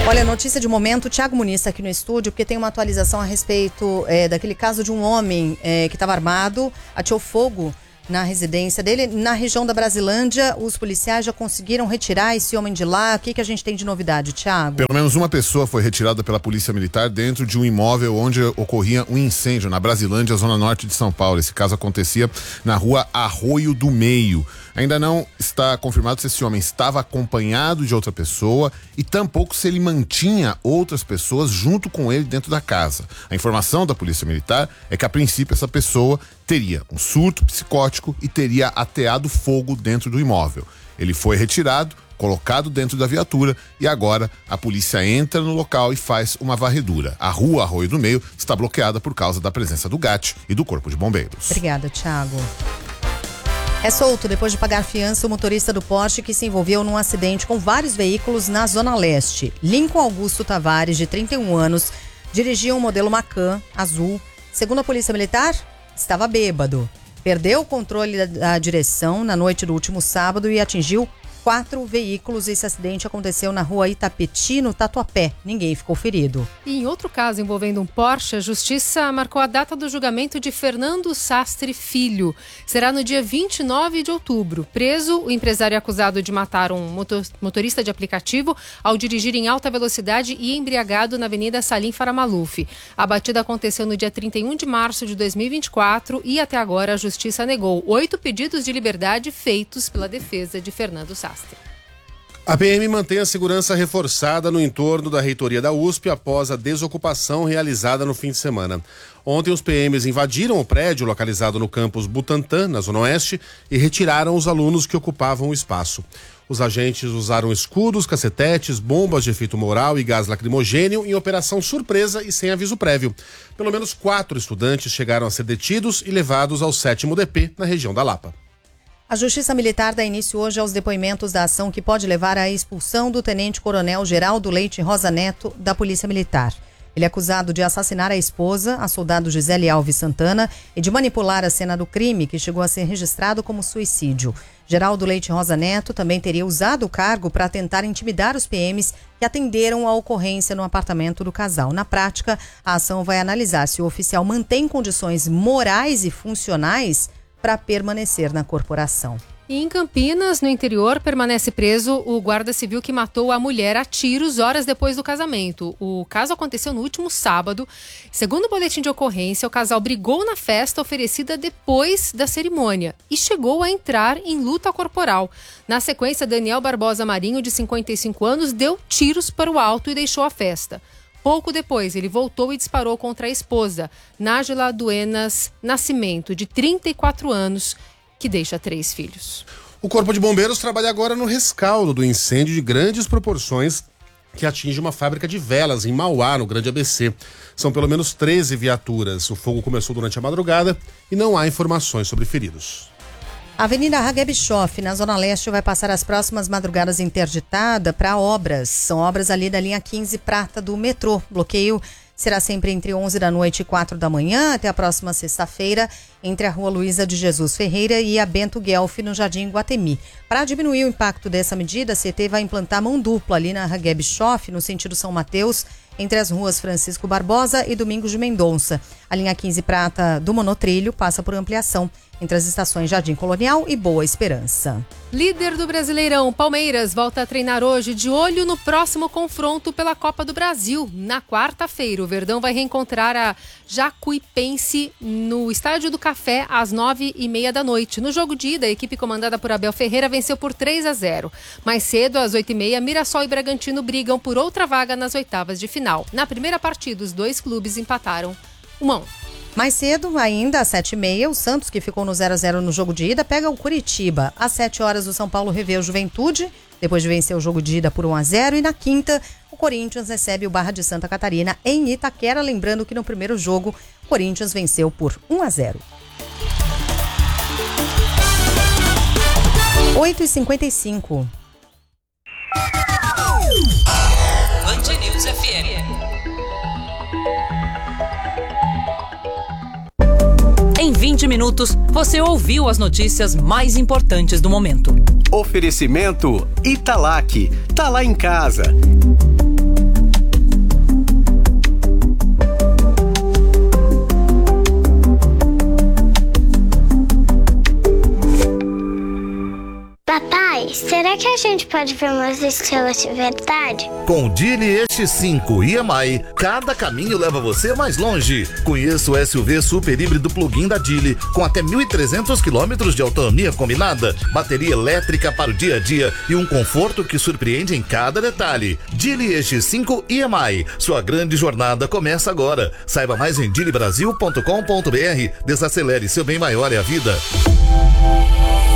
Olha, notícia de momento, Thiago Muniz aqui no estúdio, porque tem uma atualização a respeito daquele caso de um homem que estava armado, ateou fogo na residência dele. Na região da Brasilândia, os policiais já conseguiram retirar esse homem de lá. O que a gente tem de novidade, Thiago? Pelo menos uma pessoa foi retirada pela Polícia Militar dentro de um imóvel onde ocorria um incêndio na Brasilândia, zona norte de São Paulo. Esse caso acontecia na rua Arroio do Meio. Ainda não está confirmado se esse homem estava acompanhado de outra pessoa e tampouco se ele mantinha outras pessoas junto com ele dentro da casa. A informação da Polícia Militar é que, a princípio, essa pessoa teria um surto psicótico e teria ateado fogo dentro do imóvel. Ele foi retirado, colocado dentro da viatura e agora a polícia entra no local e faz uma varredura. A rua Arroio do Meio está bloqueada por causa da presença do GAT e do Corpo de Bombeiros. Obrigada, Thiago. É solto depois de pagar fiança o motorista do Porsche que se envolveu num acidente com vários veículos na Zona Leste. Lincoln Augusto Tavares, de 31 anos, dirigia um modelo Macan azul. Segundo a Polícia Militar, estava bêbado. Perdeu o controle da direção na noite do último sábado e atingiu 4 veículos. Esse acidente aconteceu na rua Itapetí, no Tatuapé. Ninguém ficou ferido. E em outro caso envolvendo um Porsche, a Justiça marcou a data do julgamento de Fernando Sastre Filho. Será no dia 29 de outubro. Preso, o empresário acusado de matar um motorista de aplicativo ao dirigir em alta velocidade e embriagado na Avenida Salim Faramaluf. A batida aconteceu no dia 31 de março de 2024 e até agora a Justiça negou 8 pedidos de liberdade feitos pela defesa de Fernando Sastre. A PM mantém a segurança reforçada no entorno da reitoria da USP após a desocupação realizada no fim de semana. Ontem, os PMs invadiram o prédio localizado no campus Butantã, na Zona Oeste, e retiraram os alunos que ocupavam o espaço. Os agentes usaram escudos, cacetetes, bombas de efeito moral e gás lacrimogênio em operação surpresa e sem aviso prévio. Pelo menos 4 estudantes chegaram a ser detidos e levados ao 7º DP, na região da Lapa. A Justiça Militar dá início hoje aos depoimentos da ação que pode levar à expulsão do tenente-coronel Geraldo Leite Rosa Neto da Polícia Militar. Ele é acusado de assassinar a esposa, a soldado Gisele Alves Santana, e de manipular a cena do crime, que chegou a ser registrado como suicídio. Geraldo Leite Rosa Neto também teria usado o cargo para tentar intimidar os PMs que atenderam a ocorrência no apartamento do casal. Na prática, a ação vai analisar se o oficial mantém condições morais e funcionais para permanecer na corporação. E em Campinas, no interior, permanece preso o guarda civil que matou a mulher a tiros horas depois do casamento. O caso aconteceu no último sábado. Segundo o boletim de ocorrência, o casal brigou na festa oferecida depois da cerimônia e chegou a entrar em luta corporal. Na sequência, Daniel Barbosa Marinho, de 55 anos, deu tiros para o alto e deixou a festa. Pouco depois, ele voltou e disparou contra a esposa, Nájila Duenas Nascimento, de 34 anos, que deixa 3 filhos. O Corpo de Bombeiros trabalha agora no rescaldo do incêndio de grandes proporções que atinge uma fábrica de velas em Mauá, no Grande ABC. São pelo menos 13 viaturas. O fogo começou durante a madrugada e não há informações sobre feridos. A Avenida Hageb Schoff, na Zona Leste, vai passar as próximas madrugadas interditada para obras. São obras ali da linha 15 prata do metrô. Bloqueio será sempre entre 11 da noite e 4 da manhã, até a próxima sexta-feira, entre a Rua Luísa de Jesus Ferreira e a Bento Guelfi, no Jardim Guatemi. Para diminuir o impacto dessa medida, a CT vai implantar mão dupla ali na Hageb Schoff, no sentido São Mateus, entre as ruas Francisco Barbosa e Domingos de Mendonça. A linha 15 prata do monotrilho passa por ampliação entre as estações Jardim Colonial e Boa Esperança. Líder do Brasileirão, Palmeiras, volta a treinar hoje de olho no próximo confronto pela Copa do Brasil. Na quarta-feira, o Verdão vai reencontrar a Jacuipense no Estádio do Café às 9h30 da noite. No jogo de ida, a equipe comandada por Abel Ferreira venceu por 3-0. Mais cedo, às 8h30, Mirassol e Bragantino brigam por outra vaga nas oitavas de final. Na primeira partida, os 2 clubes empataram 1-1. Mais cedo, ainda às 7h30, o Santos, que ficou no 0-0 no jogo de ida, pega o Curitiba. Às 7 horas, o São Paulo revê o Juventude, depois de vencer o jogo de ida por 1-0. E na quinta, o Corinthians recebe o Barra de Santa Catarina em Itaquera. Lembrando que no primeiro jogo, o Corinthians venceu por 1-0. 8h55. Band News FM. Em 20 minutos, você ouviu as notícias mais importantes do momento. Oferecimento Italac. Tá lá em casa. será que a gente pode ver umas estrelas de verdade? Com o Dili X5 e EMI, cada caminho leva você mais longe. Conheça o SUV super híbrido plug-in da Dili, com até 1.300 km de autonomia combinada, bateria elétrica para o dia a dia e um conforto que surpreende em cada detalhe. Dili X5 e EMI, sua grande jornada começa agora. Saiba mais em dilibrasil.com.br. Desacelere, seu bem maior é a vida.